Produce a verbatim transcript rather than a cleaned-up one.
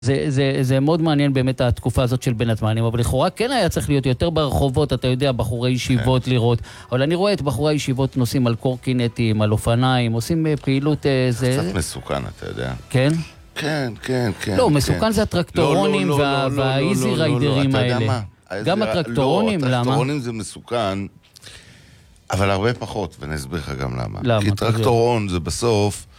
זה, זה, זה מאוד מעניין באמת התקופה הזאת של בין הזמנים, אבל לכאורה כן היה צריך להיות יותר ברחובות, אתה יודע, בחורי ישיבות לראות, אבל אני רואה את בחורי ישיבות נוסעים על קורקינטים, על אופניים, עושים פעילות... זה קצת מסוכן, אתה יודע. כן? כן, כן, כן. לא, מסוכן זה הטרקטורונים והאיזי ריידרים האלה. גם הטרקטורונים, למה? הטרקטורונים זה מסוכן, אבל הרבה פחות, ואני אסביר לך גם למה. למה? כי טרקטורון זה בסוף...